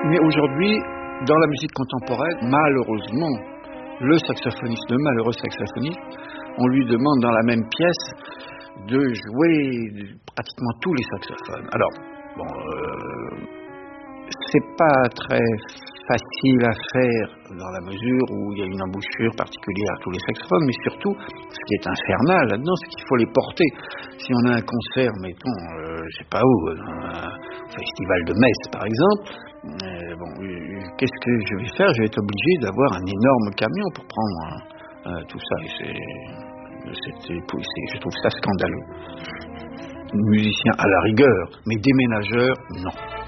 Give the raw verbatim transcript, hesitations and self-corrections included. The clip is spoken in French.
Mais aujourd'hui, dans la musique contemporaine, malheureusement, le saxophoniste, le malheureux saxophoniste, on lui demande dans la même pièce de jouer pratiquement tous les saxophones. Alors, bon, euh, c'est pas très facile à faire dans la mesure où il y a une embouchure particulière à tous les saxophones, mais surtout, ce qui est infernal là-dedans, c'est qu'il faut les porter. Si on a un concert, mettons, euh, je sais pas où, dans un festival de Metz par exemple, euh, bon, euh, qu'est-ce que je vais faire? Je vais être obligé d'avoir un énorme camion pour prendre euh, tout ça. Et c'est, c'est, c'est, je trouve ça scandaleux. Musicien à la rigueur, mais déménageur, non.